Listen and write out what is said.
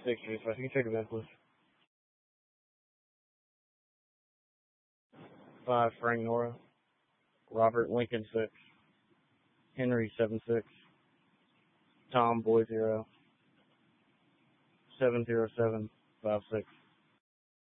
635. You can check it back, please. 5, Frank Nora. Robert Lincoln 6. Henry 76. Tom Boy 0. 70756.